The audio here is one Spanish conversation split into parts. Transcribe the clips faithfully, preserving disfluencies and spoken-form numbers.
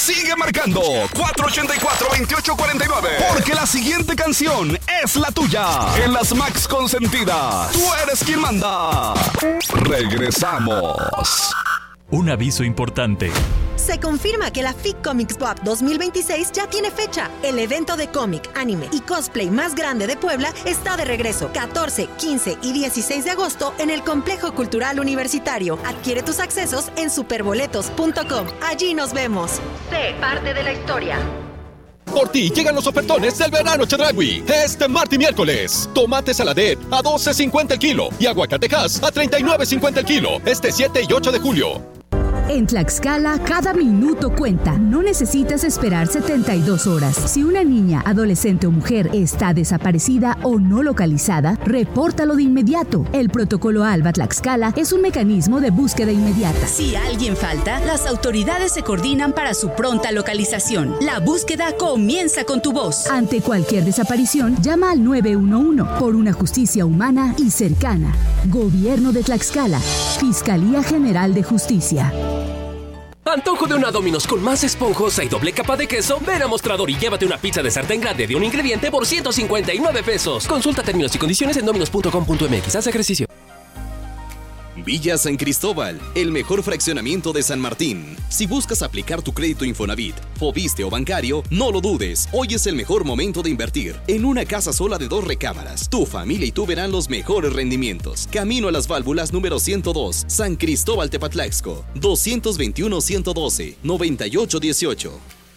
sigue marcando cuatro ochenta y cuatro, veintiocho cuarenta y nueve. Porque la siguiente canción es la tuya. En las Max Consentidas, tú eres quien manda. Regresamos. Un aviso importante. Se confirma que la F I C Comics Pop dos mil veintiséis ya tiene fecha. El evento de cómic, anime y cosplay más grande de Puebla está de regreso catorce, quince y dieciséis de agosto en el Complejo Cultural Universitario. Adquiere tus accesos en superboletos punto com. Allí nos vemos. Sé parte de la historia. Por ti llegan los ofertones del verano Chedraui. Este martes y miércoles. Tomate saladet a doce cincuenta el kilo y aguacatejas a treinta y nueve cincuenta el kilo. Este siete y ocho de julio. En Tlaxcala, cada minuto cuenta. No necesitas esperar setenta y dos horas. Si una niña, adolescente o mujer está desaparecida o no localizada, repórtalo de inmediato. El protocolo ALBA Tlaxcala es un mecanismo de búsqueda inmediata. Si alguien falta, las autoridades se coordinan para su pronta localización. La búsqueda comienza con tu voz. Ante cualquier desaparición, llama al nueve uno uno por una justicia humana y cercana. Gobierno de Tlaxcala. Fiscalía General de Justicia. Antojo de una Domino's con más esponjosa y doble capa de queso. Ven a Mostrador y llévate una pizza de sartén grande de un ingrediente por ciento cincuenta y nueve pesos. Consulta términos y condiciones en dominos punto com punto m x. Haz ejercicio. Villa San Cristóbal, el mejor fraccionamiento de San Martín. Si buscas aplicar tu crédito Infonavit, Fobiste o bancario, no lo dudes. Hoy es el mejor momento de invertir en una casa sola de dos recámaras. Tu familia y tú verán los mejores rendimientos. Camino a las válvulas número ciento dos, San Cristóbal Tepatlaxco, dos veintiuno, ciento doce, noventa y ocho dieciocho.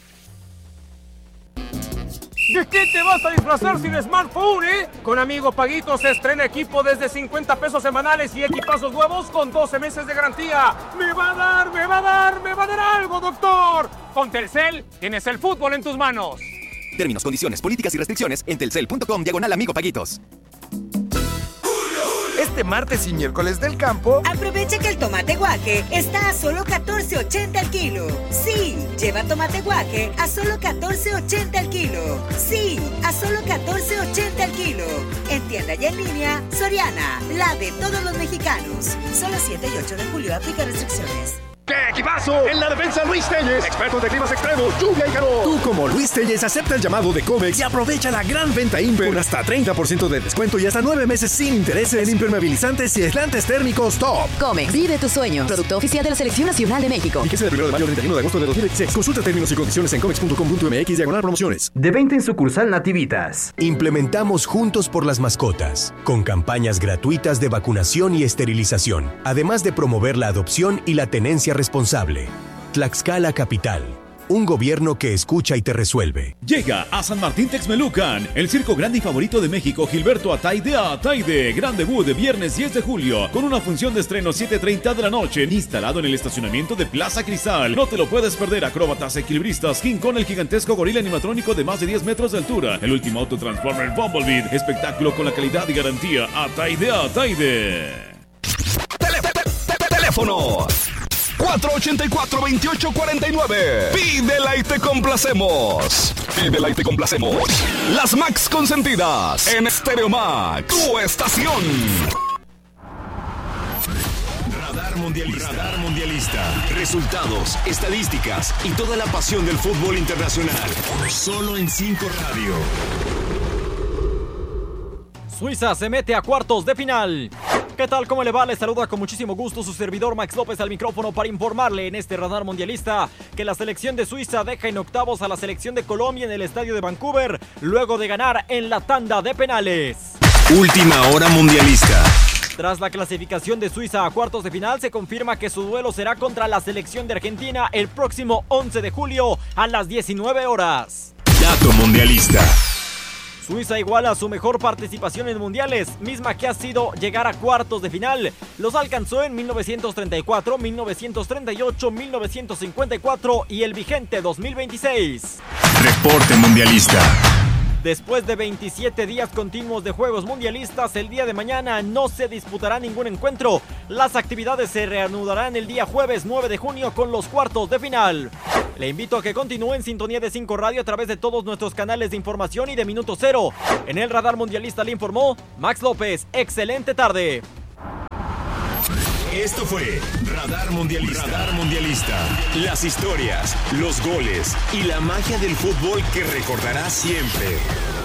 ¿De qué te vas a disfrazar sin smartphone, eh? Con Amigo Paguito se estrena equipo desde cincuenta pesos semanales y equipazos nuevos con doce meses de garantía. ¡Me va a dar, me va a dar, me va a dar algo, doctor! Con Telcel tienes el fútbol en tus manos. Términos, condiciones, políticas y restricciones en telcel punto com diagonal Amigo Paguitos. Este martes y miércoles del campo, aprovecha que el tomate guaje está a solo catorce ochenta el kilo. Sí, lleva tomate guaje a solo catorce ochenta el kilo. Sí, a solo catorce ochenta el kilo. En tienda y en línea, Soriana, la de todos los mexicanos. Solo siete y ocho de julio, aplica restricciones. ¡Qué equipazo! En la defensa, Luis Telles, expertos de climas extremos, lluvia y calor. Tú, como Luis Telles, acepta el llamado de Comex y aprovecha la gran venta Imper con hasta treinta por ciento de descuento y hasta nueve meses sin intereses en impermeabilizantes y aislantes térmicos top. Comex, vive tus sueños. Producto oficial de la Selección Nacional de México. Fíjese del primero de mayo al treinta y uno de agosto de dos mil veintiséis. Consulta términos y condiciones en comex punto com punto m x diagonal promociones. De venta en sucursal Nativitas. Implementamos Juntos por las Mascotas, con campañas gratuitas de vacunación y esterilización, además de promover la adopción y la tenencia responsable. Tlaxcala Capital, un gobierno que escucha y te resuelve. Llega a San Martín Texmelucan, el circo grande y favorito de México, Gilberto Ataide Ataide. Gran debut de viernes diez de julio, con una función de estreno siete treinta de la noche, instalado en el estacionamiento de Plaza Cristal. No te lo puedes perder. Acróbatas, equilibristas, King Kong, el gigantesco gorila animatrónico de más de diez metros de altura, el último auto Transformer Bumblebee, espectáculo con la calidad y garantía Ataide Ataide. Tele, tele, teléfono cuatro ochenta y cuatro, veintiocho cuarenta y nueve. Pídela y te complacemos. Pídela y te complacemos. Las Max Consentidas en Stereo Max, tu estación. Radar Mundialista. Radar Mundialista. Resultados, estadísticas y toda la pasión del fútbol internacional. Solo en cinco Radio. Suiza se mete a cuartos de final. ¿Qué tal? ¿Cómo le va? Les saluda con muchísimo gusto su servidor Max López al micrófono para informarle en este Radar Mundialista que la selección de Suiza deja en octavos a la selección de Colombia en el estadio de Vancouver luego de ganar en la tanda de penales. Última hora mundialista. Tras la clasificación de Suiza a cuartos de final, se confirma que su duelo será contra la selección de Argentina el próximo once de julio a las diecinueve horas. Dato mundialista. Suiza iguala su mejor participación en mundiales, misma que ha sido llegar a cuartos de final. Los alcanzó en mil novecientos treinta y cuatro, mil novecientos treinta y ocho, mil novecientos cincuenta y cuatro y el vigente dos mil veintiséis. Reporte mundialista. Después de veintisiete días continuos de juegos mundialistas, el día de mañana no se disputará ningún encuentro. Las actividades se reanudarán el día jueves nueve de junio con los cuartos de final. Le invito a que continúe en sintonía de cinco Radio a través de todos nuestros canales de información y de Minuto Cero. En el Radar Mundialista le informó Max López. Excelente tarde. Esto fue Radar Mundialista. Radar Mundialista. Las historias, los goles y la magia del fútbol que recordarás siempre.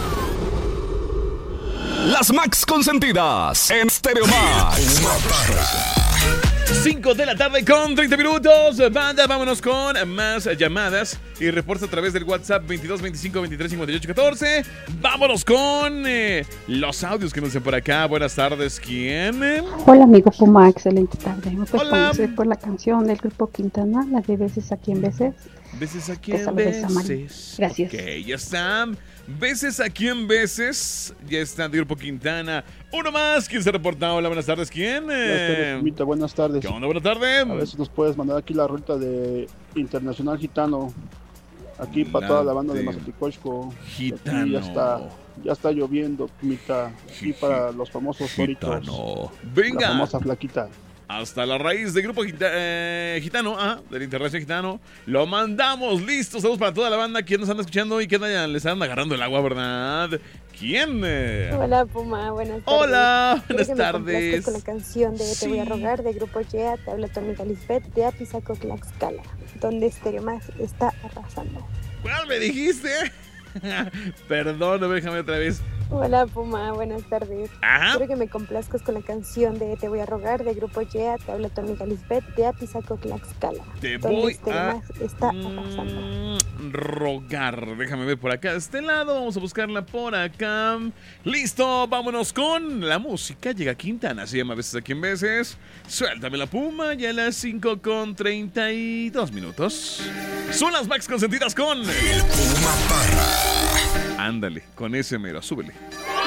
Las Max consentidas en Stereo Max. cinco de la tarde con treinta minutos. Banda, vámonos con más llamadas y reportes a través del WhatsApp veintidós veinticinco veintitrés cincuenta y ocho catorce. Vámonos con eh, los audios que nos dicen por acá. Buenas tardes, ¿quién? Hola, amigo Puma, excelente tarde. ¿Me puedes conocer por la canción del grupo Quintana, la de Veces aquí en Veces? Veces aquí en Veces. Gracias. Ok, ya están. Veces aquí en Veces. Ya está de Grupo Quintana. Uno más. ¿Quién se ha reportado? Hola, buenas tardes. ¿Quién? Buenas, buenas tardes. ¿Qué onda? Buenas tardes. A ver si nos puedes mandar aquí la ruta de Internacional Gitano. Aquí para toda la banda de Mazaticochco. Gitano. Ya está, ya está lloviendo, Mita. Aquí para los famosos toritos. Venga. La famosa flaquita. Hasta la raíz del grupo gita, eh, gitano, ajá, del Internacional Gitano. Lo mandamos, listos. Saludos para toda la banda que nos anda escuchando y que les están agarrando el agua, ¿verdad? ¿Quién? Hola, Puma, buenas tardes. Hola, buenas que tardes. Me con la canción de Sí. Te voy a rogar de Grupo Yea, te habla tu amiga Lisbeth de Apizaco, Tlaxcala, donde Stereo Max está arrasando. ¿Cuál me dijiste? Perdón, déjame otra vez. Hola, Puma, buenas tardes. Ajá. Quiero que me complazcas con la canción de Te voy a rogar de Grupo Yea, te habla tu amiga Lisbeth de Apizaco, Tlaxcala, Te donde voy Stereo a Max está arrasando. rogar. Déjame ver por acá de este lado. Vamos a buscarla por acá. Listo, vámonos con la música. Llega Quintana, se llama Veces aquí en Veces. Suéltame la Puma. Ya a las cinco con treinta y dos minutos. Son las Max consentidas con el Puma Parra. Ándale, con ese mero, súbele.